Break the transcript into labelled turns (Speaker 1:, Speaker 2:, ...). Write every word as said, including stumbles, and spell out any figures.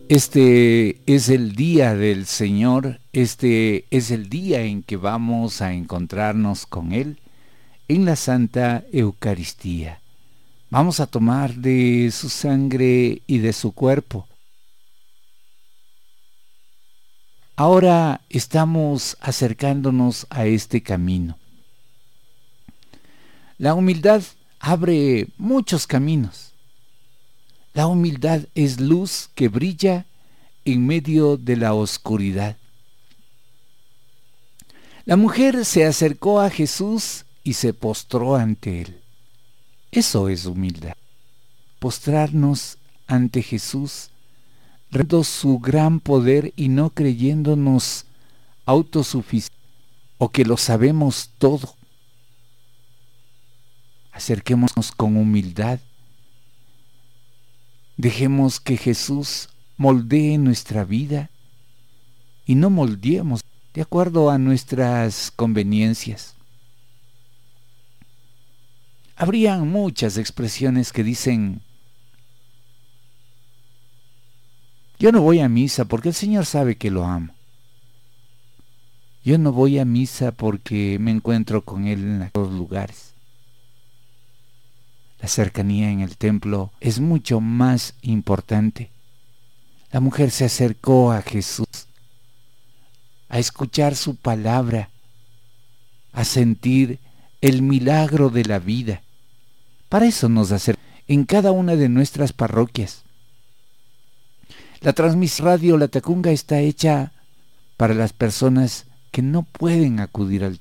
Speaker 1: Este es el día del Señor, este es el día en que vamos a encontrarnos con Él en la Santa Eucaristía. Vamos a tomar de su sangre y de su cuerpo. Ahora estamos acercándonos a este camino. La humildad abre muchos caminos. La humildad es luz que brilla en medio de la oscuridad. La mujer se acercó a Jesús y se postró ante Él. Eso es humildad. Postrarnos ante Jesús, reconociendo su gran poder y no creyéndonos autosuficientes o que lo sabemos todo. Acerquémonos con humildad. Dejemos que Jesús moldee nuestra vida y no moldeemos de acuerdo a nuestras conveniencias. Habrían muchas expresiones que dicen: yo no voy a misa porque el Señor sabe que lo amo. Yo no voy a misa porque me encuentro con Él en todos lugares. La cercanía en el templo es mucho más importante. La mujer se acercó a Jesús a escuchar su palabra, a sentir el milagro de la vida. Para eso nos acercamos en cada una de nuestras parroquias. La transmisión Radio La Tacunga está hecha para las personas que no pueden acudir al